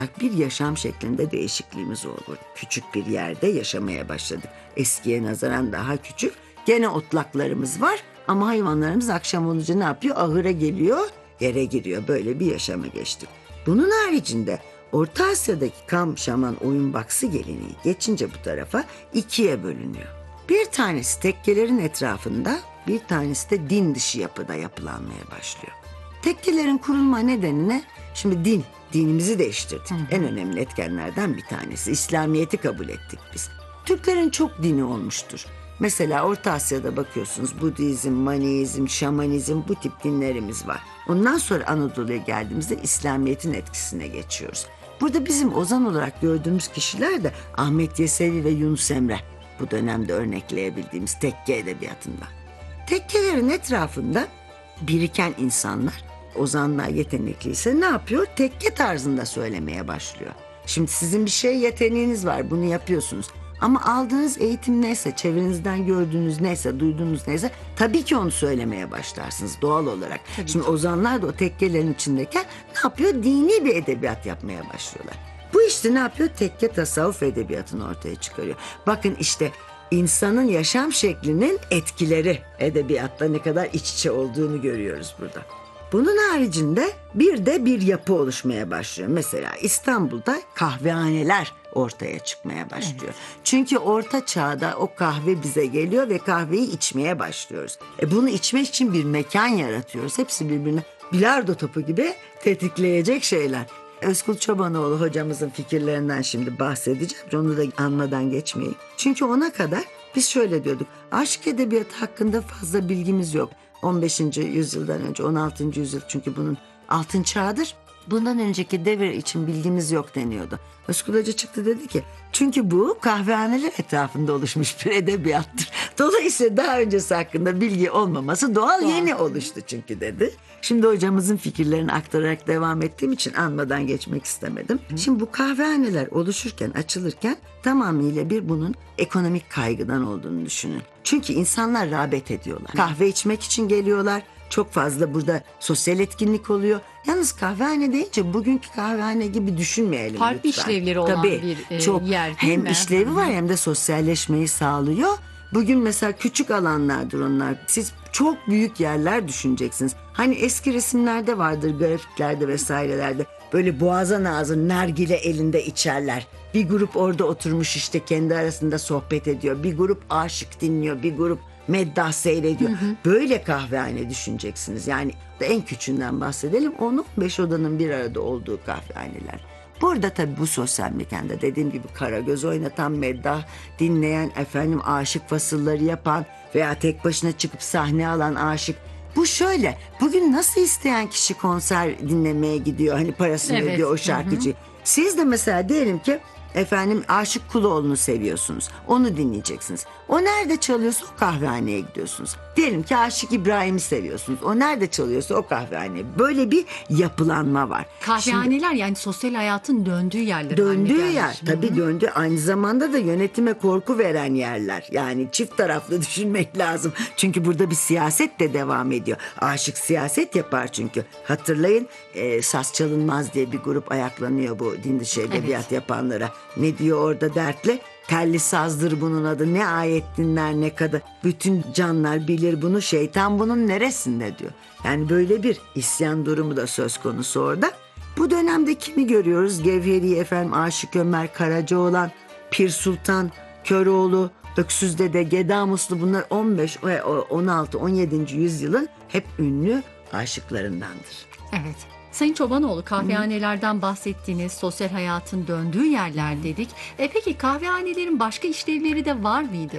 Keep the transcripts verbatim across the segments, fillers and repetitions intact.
Bir yaşam şeklinde değişikliğimiz oldu. Küçük bir yerde yaşamaya başladık. Eskiye nazaran daha küçük. Gene otlaklarımız var ama hayvanlarımız akşam olunca ne yapıyor? Ahıra geliyor, yere giriyor. Böyle bir yaşama geçtik. Bunun haricinde Orta Asya'daki kam, şaman, oyun baksı geleneği geçince bu tarafa ikiye bölünüyor. Bir tanesi tekkelerin etrafında, bir tanesi de din dışı yapıda yapılanmaya başlıyor. Tekkelerin kurulma nedeni ne? Şimdi din, dinimizi değiştirdik. Hı hı. En önemli etkenlerden bir tanesi. İslamiyet'i kabul ettik biz. Türklerin çok dini olmuştur. Mesela Orta Asya'da bakıyorsunuz Budizm, Maniizm, Şamanizm, bu tip dinlerimiz var. Ondan sonra Anadolu'ya geldiğimizde İslamiyet'in etkisine geçiyoruz. Burada bizim ozan olarak gördüğümüz kişiler de Ahmet Yesevi ve Yunus Emre. Bu dönemde örnekleyebildiğimiz tekke edebiyatında. Tekkelerin etrafında biriken insanlar, ozanlar yetenekliyse ne yapıyor? Tekke tarzında söylemeye başlıyor. Şimdi sizin bir şey yeteneğiniz var, bunu yapıyorsunuz. Ama aldığınız eğitim neyse, çevrenizden gördüğünüz neyse, duyduğunuz neyse tabii ki onu söylemeye başlarsınız doğal olarak. Tabii Şimdi ki. Ozanlar da o tekkelerin içindeyken ne yapıyor? Dini bir edebiyat yapmaya başlıyorlar. Bu işte ne yapıyor? Tekke tasavvuf edebiyatını ortaya çıkarıyor. Bakın işte insanın yaşam şeklinin etkileri edebiyatta ne kadar iç içe olduğunu görüyoruz burada. Bunun haricinde bir de bir yapı oluşmaya başlıyor. Mesela İstanbul'da kahvehaneler ortaya çıkmaya başlıyor. Evet. Çünkü orta çağda o kahve bize geliyor ve kahveyi içmeye başlıyoruz. E bunu içmek için bir mekan yaratıyoruz. Hepsi birbirine bilardo topu gibi tetikleyecek şeyler. Özkul Çobanoğlu hocamızın fikirlerinden şimdi bahsedeceğim. Onu da anmadan geçmeyeyim. Çünkü ona kadar biz şöyle diyorduk. Aşk edebiyatı hakkında fazla bilgimiz yok. on beşinci yüzyıldan önce, on altıncı yüzyıl çünkü bunun altın çağıdır. Bundan önceki devir için bilgimiz yok deniyordu. Özkul Hoca çıktı dedi ki çünkü bu kahvehaneler etrafında oluşmuş bir edebiyattır. Dolayısıyla daha öncesi hakkında bilgi olmaması doğal, doğal. Yeni oluştu çünkü dedi. Şimdi hocamızın fikirlerini aktararak devam ettiğim için anmadan geçmek istemedim. Hı. Şimdi bu kahvehaneler oluşurken, açılırken tamamıyla bir bunun ekonomik kaygıdan olduğunu düşünün. Çünkü insanlar rağbet ediyorlar. Hı. Kahve içmek için geliyorlar. Çok fazla burada sosyal etkinlik oluyor. Yalnız kahvehane deyince bugünkü kahvehane gibi düşünmeyelim Farklı lütfen. işlevleri olan Tabii, bir e, çok, yer değil hem mi? işlevi var hem de sosyalleşmeyi sağlıyor. Bugün mesela küçük alanlardır onlar. Siz çok büyük yerler düşüneceksiniz. Hani eski resimlerde vardır, grafiklerde vesairelerde. Böyle boğazan ağzı nargile elinde içerler. Bir grup orada oturmuş işte kendi arasında sohbet ediyor. Bir grup aşık dinliyor, bir grup meddah seyrediyor. Hı hı. Böyle kahvehane düşüneceksiniz. Yani en küçüğünden bahsedelim. on on beş odanın bir arada olduğu kahvehaneler. Burada tabii bu sosyal mekanda dediğim gibi karagöz oynatan, meddah dinleyen, efendim aşık fasılları yapan veya tek başına çıkıp sahne alan aşık. Bu şöyle, bugün nasıl isteyen kişi konser dinlemeye gidiyor, hani parasını evet. ödüyor o şarkıcı. Hı hı. Siz de mesela diyelim ki efendim Aşık Kuluoğlu'nu seviyorsunuz. Onu dinleyeceksiniz. O nerede çalıyorsa o kahvehaneye gidiyorsunuz. Diyelim ki Aşık İbrahim'i seviyorsunuz. O nerede çalıyorsa o kahvehaneye. Böyle bir yapılanma var. Kahvehaneler Şimdi, yani sosyal hayatın döndüğü yerler. Döndüğü yer. Tabii Hı-hı. döndü. Aynı zamanda da yönetime korku veren yerler. Yani çift taraflı düşünmek lazım. Çünkü burada bir siyaset de devam ediyor. Aşık siyaset yapar çünkü. Hatırlayın e, Saz Çalınmaz diye bir grup ayaklanıyor bu din dışı edebiyat evet. yapanlara. Ne diyor orada dertle? Telli sazdır bunun adı, ne ayet dinler ne kadar. Bütün canlar bilir bunu, şeytan bunun neresinde diyor. Yani böyle bir isyan durumu da söz konusu orada. Bu dönemde kimi görüyoruz? Gevheri efendim, Aşık Ömer Karacaoğlan, Pir Sultan Köroğlu, Öksüz Dede, Geda Muslu, bunlar on beş, on altı, on yedinci yüzyılın hep ünlü aşıklarındandır. Evet. Sayın Çobanoğlu, kahvehanelerden bahsettiğiniz, sosyal hayatın döndüğü yerler dedik. E peki kahvehanelerin başka işlevleri de var mıydı?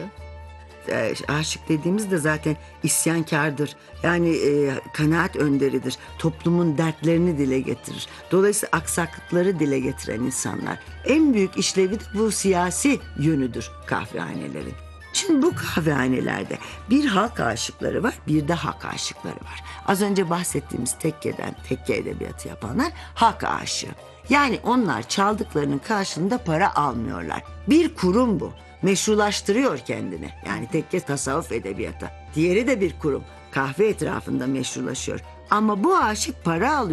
E, aşık dediğimiz de zaten isyankardır. Yani e, kanaat önderidir. Toplumun dertlerini dile getirir. Dolayısıyla aksaklıkları dile getiren insanlar. En büyük işlevi de bu siyasi yönüdür kahvehanelerin. Şimdi bu kahvehanelerde bir halk aşıkları var, bir de hak aşıkları var. Az önce bahsettiğimiz tekkeden, tekke edebiyatı yapanlar hak aşığı. Yani onlar çaldıklarının karşılığında para almıyorlar. Bir kurum bu. Meşrulaştırıyor kendini. Yani tekke tasavvuf edebiyatı. Diğeri de bir kurum. Kahve etrafında meşrulaşıyor. Ama bu aşık para alıyor.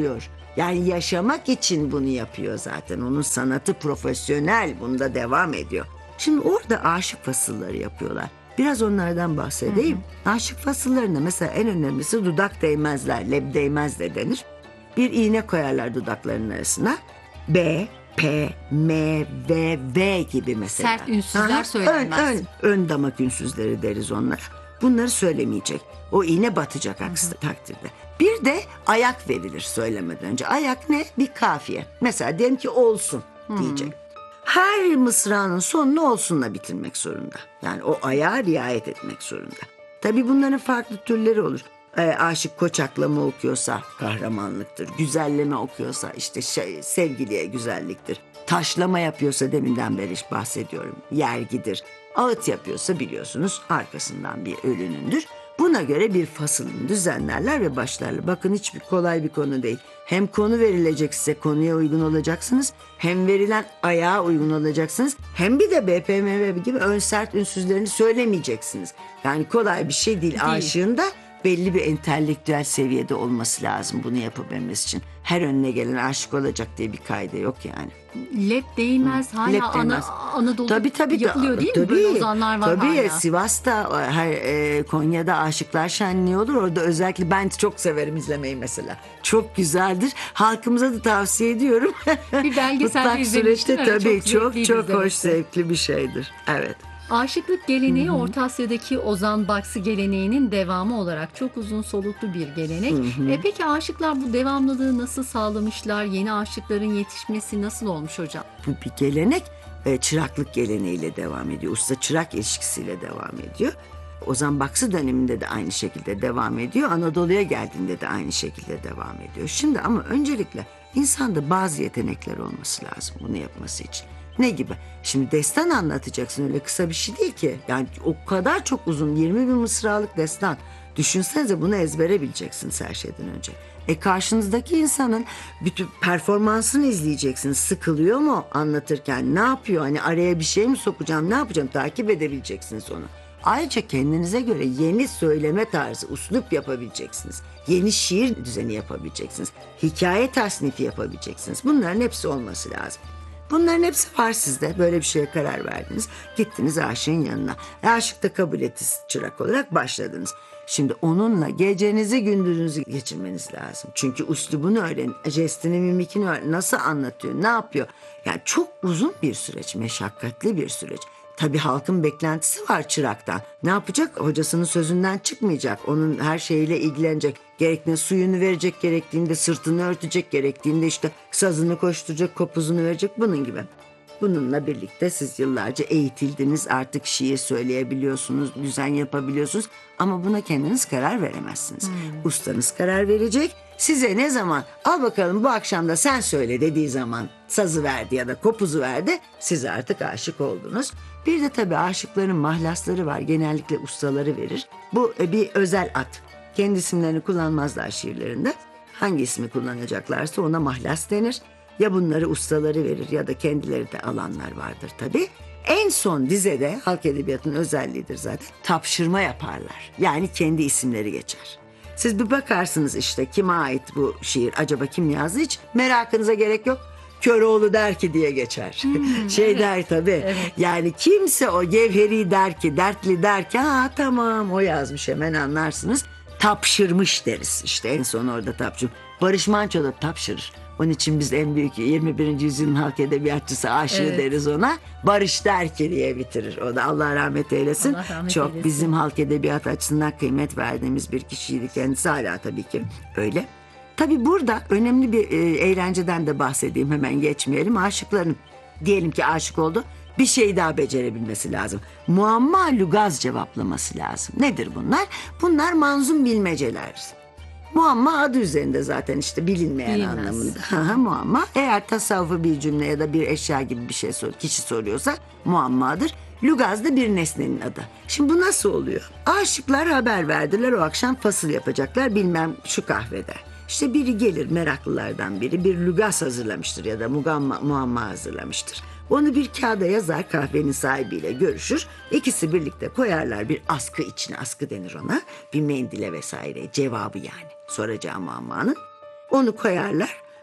Yani yaşamak için bunu yapıyor zaten. Onun sanatı profesyonel, bunda devam ediyor. Şimdi orada aşık fasılları yapıyorlar. Biraz onlardan bahsedeyim. Aşık fasıllarında mesela en önemlisi dudak değmezler, leb değmez de denir. Bir iğne koyarlar dudaklarının arasına. B, P, M, V, V gibi mesela. Sert ünsüzler Aha, söylenmez. Ön, ön, ön damak ünsüzleri deriz onlara. Bunları söylemeyecek. O iğne batacak aksi takdirde. Bir de ayak verilir söylemeden önce. Ayak ne? Bir kafiye. Mesela diyelim ki olsun diyecek. Her mısranın sonunu olsunla bitirmek zorunda. Yani o ayağa riayet etmek zorunda. Tabii bunların farklı türleri olur. E, aşık koçaklama okuyorsa kahramanlıktır. Güzelleme okuyorsa işte şey, sevgiliye güzelliktir. Taşlama yapıyorsa deminden beri bahsediyorum. Yergidir. Ağıt yapıyorsa biliyorsunuz arkasından bir ölünündür. Buna göre bir fasılını düzenlerler ve başlarlar. Bakın hiçbir kolay bir konu değil. Hem konu verilecek size, konuya uygun olacaksınız. Hem verilen ayağa uygun olacaksınız. Hem bir de B P M V gibi ön sert ünsüzlerini söylemeyeceksiniz. Yani kolay bir şey değil. Değil. Aşığın da belli bir entelektüel seviyede olması lazım bunu yapabilmesi için. Her önüne gelen aşık olacak diye bir kaydı yok yani. Lep değmez hala Lep Ana, değmez. Anadolu Tabii, tabii, yapılıyor değil mi? tabii, Böyle ozanlar var tabii, hala. Sivas'ta, her, e, Konya'da Aşıklar Şenliği olur. Orada özellikle ben çok severim izlemeyi mesela. Çok güzeldir. Halkımıza da tavsiye ediyorum. Bir belgeselde Mutlak izlemiştim, süreçte evet, tabii çok çok zevkliydi çok, hoş, izlemesi. zevkli bir şeydir. Evet. Aşıklık geleneği Orta Asya'daki Ozan Baksı geleneğinin devamı olarak çok uzun soluklu bir gelenek. E peki aşıklar bu devamlılığı nasıl sağlamışlar? Yeni aşıkların yetişmesi nasıl olmuş hocam? Bu bir gelenek, e, çıraklık geleneğiyle devam ediyor. Usta çırak ilişkisiyle devam ediyor. Ozan Baksı döneminde de aynı şekilde devam ediyor. Anadolu'ya geldiğinde de aynı şekilde devam ediyor. Şimdi ama öncelikle insanda bazı yetenekler olması lazım bunu yapması için. Ne gibi? Şimdi destan anlatacaksın, öyle kısa bir şey değil ki. Yani o kadar çok uzun, yirmi bin mısralık destan. Düşünsenize, bunu ezbere bileceksiniz her şeyden önce. E karşınızdaki insanın bütün performansını izleyeceksiniz. Sıkılıyor mu anlatırken? Ne yapıyor? Hani araya bir şey mi sokacağım? Ne yapacağım? Takip edebileceksiniz onu. Ayrıca kendinize göre yeni söyleme tarzı, üslup yapabileceksiniz. Yeni şiir düzeni yapabileceksiniz. Hikaye tasnifi yapabileceksiniz. Bunların hepsi olması lazım. Bunların hepsi var sizde. Böyle bir şeye karar verdiniz. Gittiniz aşığın yanına. E, aşık da kabul etti, çırak olarak başladınız. Şimdi onunla gecenizi gündüzünüzü geçirmeniz lazım. Çünkü üslubunu öğrenin. Jestini, mimikini öğrenin. Nasıl anlatıyor, ne yapıyor? Yani çok uzun bir süreç, meşakkatli bir süreç. Tabii halkın beklentisi var çıraktan. Ne yapacak? Hocasının sözünden çıkmayacak. Onun her şeyiyle ilgilenecek. Gerektiğinde suyunu verecek, gerektiğinde sırtını örtecek, gerektiğinde işte sazını koşturacak, kopuzunu verecek, bunun gibi. Bununla birlikte siz yıllarca eğitildiniz, artık şiir söyleyebiliyorsunuz, düzen yapabiliyorsunuz. Ama buna kendiniz karar veremezsiniz. Hmm. Ustanız karar verecek. Size ne zaman al bakalım bu akşam da sen söyle dediği zaman sazı verdi ya da kopuzu verdi, siz artık aşık oldunuz. Bir de tabii aşıkların mahlasları var. Genellikle ustaları verir. Bu bir özel ad. Kendi isimlerini kullanmazlar şiirlerinde. Hangi ismi kullanacaklarsa ona mahlas denir. Ya bunları ustaları verir ya da kendileri de alanlar vardır tabii. En son dizede, halk edebiyatının özelliğidir zaten, tapşırma yaparlar. Yani kendi isimleri geçer. Siz bir bakarsınız işte kime ait bu şiir, acaba kim yazdı, hiç merakınıza gerek yok. Köroğlu der ki diye geçer. Hmm, şey evet, der tabii. Evet. Yani kimse o Gevheri der ki, Dertli der ki, ha tamam o yazmış, hemen anlarsınız. Tapşırmış deriz işte, en son orada tapşır. Barış Manço da tapşırır. Onun için biz en büyük yirmi birinci yüzyılın halk edebiyatçısı aşığı evet. deriz ona. Barış der ki diye bitirir. O da Allah rahmet eylesin. Allah rahmet Çok eylesin. Bizim halk edebiyat açısından kıymet verdiğimiz bir kişiydi kendisi, hala tabii ki öyle. Tabii burada önemli bir e, eğlenceden de bahsedeyim, hemen geçmeyelim. Aşıkların diyelim ki aşık oldu, bir şey daha becerebilmesi lazım. Muamma lugaz cevaplaması lazım. Nedir bunlar? Bunlar manzum bilmeceler. Muamma adı üzerinde zaten, işte bilinmeyen Bilinmez. anlamında. Muamma. Eğer tasavvufu bir cümle ya da bir eşya gibi bir şey sor, kişi soruyorsa muammadır. Lugaz da bir nesnenin adı. Şimdi bu nasıl oluyor? Aşıklar haber verdiler, o akşam fasıl yapacaklar bilmem şu kahvede. İşte biri gelir, meraklılardan biri bir lugaz hazırlamıştır ya da mugamma, muamma hazırlamıştır. Onu bir kağıda yazar, kahvenin sahibiyle görüşür. İkisi birlikte koyarlar bir askı içine, askı denir ona. Bir mendile vesaire, cevabı yani soracağı muammanın. Onu koyarlar.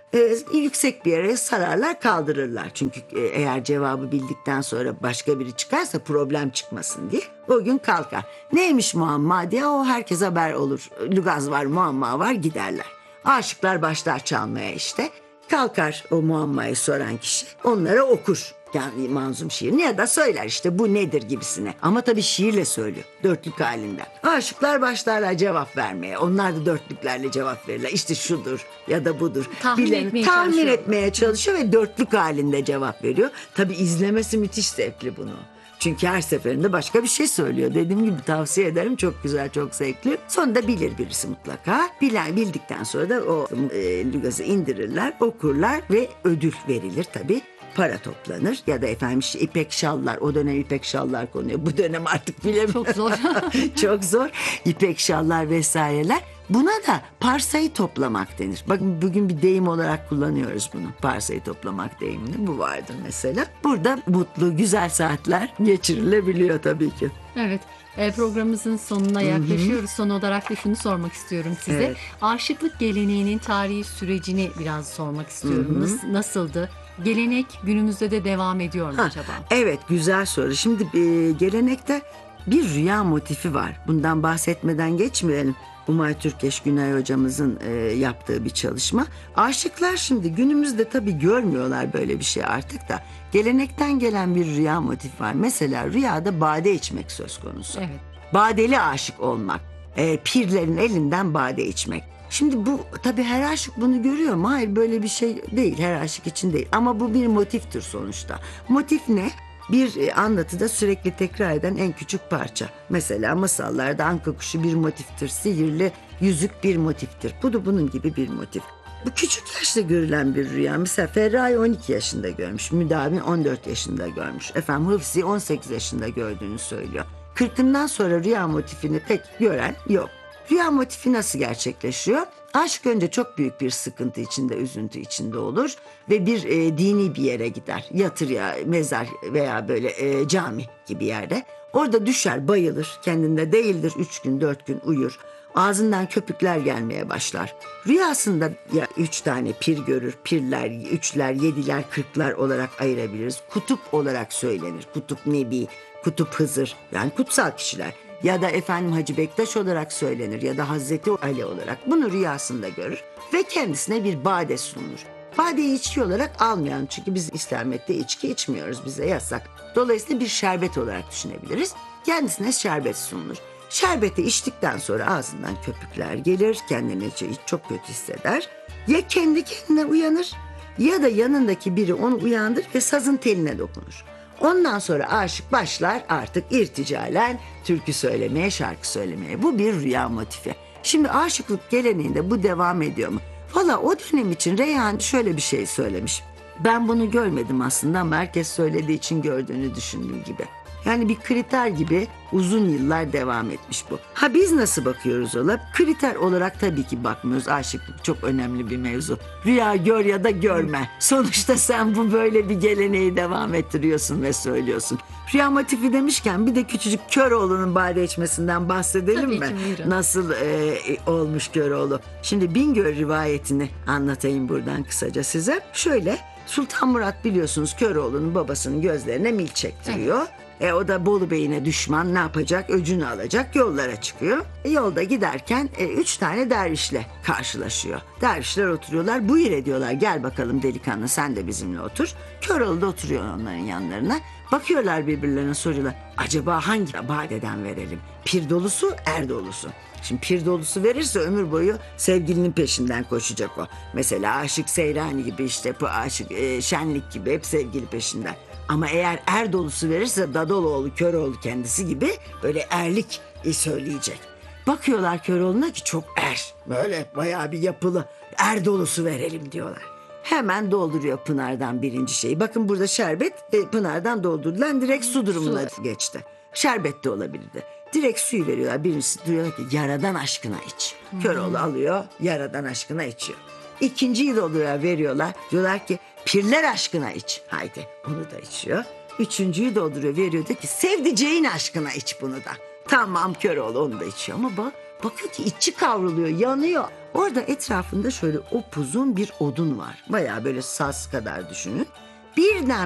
e, yüksek bir yere sararlar, kaldırırlar. Çünkü e, eğer cevabı bildikten sonra başka biri çıkarsa problem çıkmasın diye o gün kalkar. Neymiş muamma diye o herkes haber olur. Lugaz var, muamma var, giderler. Aşıklar başlar çalmaya işte. Kalkar o muammayı soran kişi, onlara okur. Yani manzum şiirini ya da söyler işte bu nedir gibisine. Ama tabii şiirle söylüyor. Dörtlük halinden. Aşıklar başlarlar cevap vermeye. Onlar da dörtlüklerle cevap verirler. İşte şudur ya da budur. Tahmin Bilen- etmeye tahmin çalışıyor. etmeye çalışıyor ve dörtlük halinde cevap veriyor. Tabii izlemesi müthiş zevkli bunu. Çünkü her seferinde başka bir şey söylüyor. Dediğim gibi tavsiye ederim. Çok güzel, çok zevkli. Sonunda bilir birisi mutlaka. Bilen, bildikten sonra da o e, lügazı indirirler, okurlar ve ödül verilir tabii. Para toplanır ya da efendim işte ipek şallar, o dönem ipek şallar konuyor. Bu dönem artık bilemiyorum. Çok zor. Çok zor. İpek şallar vesaireler. Buna da parsayı toplamak denir. Bakın bugün bir deyim olarak kullanıyoruz bunu. Parsayı toplamak deyimini. Bu vardır mesela. Burada mutlu, güzel saatler geçirilebiliyor tabii ki. Evet. E, programımızın sonuna yaklaşıyoruz. Son olarak da şunu sormak istiyorum size. Evet. Aşıklık geleneğinin tarihi sürecini biraz sormak istiyorum. Nas- nasıldı? Gelenek günümüzde de devam ediyor mu Ha, acaba? evet, güzel soru. Şimdi e, gelenekte bir rüya motifi var. Bundan bahsetmeden geçmeyelim. Umay Türkeş Günay hocamızın e, yaptığı bir çalışma. Aşıklar şimdi günümüzde tabii görmüyorlar böyle bir şey artık da. Gelenekten gelen bir rüya motifi var. Mesela rüyada bade içmek söz konusu. Evet. Badeli aşık olmak. E, pirlerin elinden bade içmek. Şimdi bu tabii her aşık bunu görüyor mu? Hayır, böyle bir şey değil, her aşık için değil. Ama bu bir motiftir sonuçta. Motif ne? Bir e, anlatıda sürekli tekrar eden en küçük parça. Mesela masallarda anka kuşu bir motiftir, sihirli yüzük bir motiftir. Bu da bunun gibi bir motif. Bu küçük yaşta görülen bir rüya. Mesela Ferrari on iki yaşında görmüş, Müdavim on dört yaşında görmüş. Efendim Hıfzi on sekiz yaşında gördüğünü söylüyor. Kırkından sonra rüya motifini pek gören yok. Rüya motifi nasıl gerçekleşiyor? Aşk önce çok büyük bir sıkıntı içinde, üzüntü içinde olur ve bir e, dini bir yere gider. Yatır ya mezar veya böyle e, cami gibi yerde. Orada düşer, bayılır, kendinde değildir. Üç gün, dört gün uyur. Ağzından köpükler gelmeye başlar. Rüyasında ya üç tane pir görür. Pirler, üçler, yediler, kırklar olarak ayırabiliriz. Kutup olarak söylenir. Kutup Nebi, Kutup Hızır, yani kutsal kişiler. Ya da efendim Hacı Bektaş olarak söylenir ya da Hazreti Ali olarak. Bunu rüyasında görür ve kendisine bir bade sunulur. Badeyi içki olarak almayan, çünkü biz İslamiyet'te içki içmiyoruz, bize yasak. Dolayısıyla bir şerbet olarak düşünebiliriz. Kendisine şerbet sunulur. Şerbeti içtikten sonra ağzından köpükler gelir, kendini çok kötü hisseder. Ya kendi kendine uyanır ya da yanındaki biri onu uyandırır ve sazın teline dokunur. Ondan sonra aşık başlar artık irticalen türkü söylemeye, şarkı söylemeye. Bu bir rüya motifi. Şimdi aşıklık geleneğinde bu devam ediyor mu? Valla o dönem için Reyhan şöyle bir şey söylemiş. Ben bunu görmedim aslında ama herkes söylediği için gördüğünü düşündüğüm gibi. Yani bir kriter gibi uzun yıllar devam etmiş bu. Ha biz nasıl bakıyoruz ola? Kriter olarak tabii ki bakmıyoruz. Aşıklık çok önemli bir mevzu. Rüya gör ya da görme. Sonuçta sen bu böyle bir geleneği devam ettiriyorsun ve söylüyorsun. Rüya motifi demişken bir de küçücük Köroğlu'nun bade içmesinden bahsedelim Tabii mi? ki, buyurun. Nasıl e, olmuş Köroğlu? Şimdi Bingöl rivayetini anlatayım buradan kısaca size. Şöyle, Sultan Murat biliyorsunuz Köroğlu'nun babasının gözlerine mil çektiriyor. E, o da Bolu Bey'ine düşman, ne yapacak? Öcünü alacak, yollara çıkıyor. E, yolda giderken e, üç tane dervişle karşılaşıyor. Dervişler oturuyorlar. Buyur ediyorlar, gel bakalım delikanlı sen de bizimle otur. Köroğlu da oturuyor onların yanlarına. Bakıyorlar birbirlerine, soruyorlar. Acaba hangi badeden verelim? Pir dolusu, er dolusu. Şimdi pir dolusu verirse ömür boyu sevgilinin peşinden koşacak o. Mesela Aşık Seyrani gibi, işte bu Aşık e, Şenlik gibi hep sevgili peşinden. Ama eğer er dolusu verirse Dadaloğlu, Köroğlu kendisi gibi böyle erlik e, söyleyecek. Bakıyorlar Köroğlu'na ki çok er. Böyle bayağı bir yapılı. Er dolusu verelim diyorlar. Hemen dolduruyor Pınar'dan birinci şeyi. Bakın burada şerbet e, Pınar'dan doldurdular. Direkt su durumuna Su. geçti. Şerbet de olabilirdi. Direkt suyu veriyorlar. Birincisi diyorlar ki yaradan aşkına iç. Köroğlu alıyor, yaradan aşkına içiyor. İkinciyi dolduruyorlar, veriyorlar. Diyorlar ki pirler aşkına iç. Haydi bunu da içiyor. Üçüncüyü dolduruyor, veriyor. Diyor ki sevdiceğin aşkına iç bunu da. Tamam Köroğlu onu da içiyor ama bak Bakıyor ki içi kavruluyor, yanıyor. Orada etrafında şöyle upuzun bir odun var. Bayağı böyle saz kadar düşünün. Birden